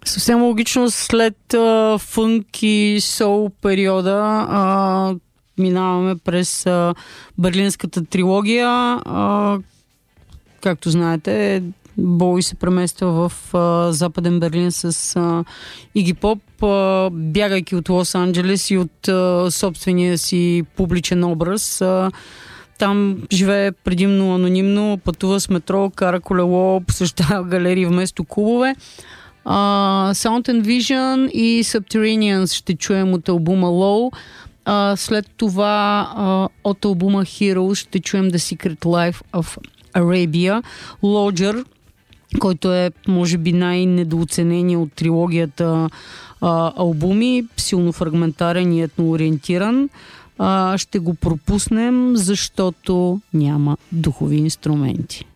Съвсем логично след фънк и соул периода минаваме през Берлинската трилогия. Както знаете, Боуи се премества в Западен Берлин с Иги Поп, бягайки от Лос-Анджелес и от собствения си публичен образ. Там живее предимно анонимно, пътува с метро, кара колело, посещава галерии вместо клубове. Sound and Vision и Subterraneans ще чуем от албума Low. След това от албума Heroes ще чуем The Secret Life of Arabia. Lodger, който е може би най-недооцененият от трилогията албуми, силно фрагментарен и етноориентиран. Ще го пропуснем, защото няма духови инструменти.